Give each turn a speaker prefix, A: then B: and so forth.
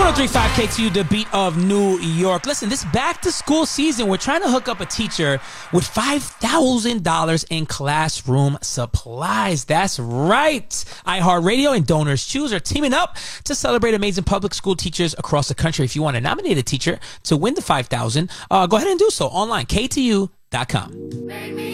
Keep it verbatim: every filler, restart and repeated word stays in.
A: oh three point five K T U, the beat of New York. Listen, this back to school season, we're trying to hook up a teacher with five thousand dollars in classroom supplies. That's right. iHeartRadio and Donors Choose are teaming up to celebrate amazing public school teachers across the country. If you want to nominate a teacher to win the five thousand dollars, uh, go ahead and do so online, K T U dot com.